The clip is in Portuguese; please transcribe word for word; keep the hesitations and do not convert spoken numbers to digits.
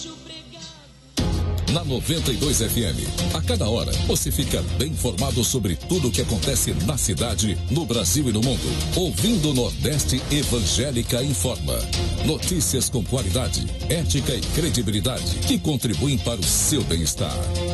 Na noventa e dois F M, a cada hora você fica bem informado sobre tudo o que acontece na cidade, no Brasil e no mundo. Ouvindo Nordeste Evangélica Informa. Notícias com qualidade, ética e credibilidade que contribuem para o seu bem-estar.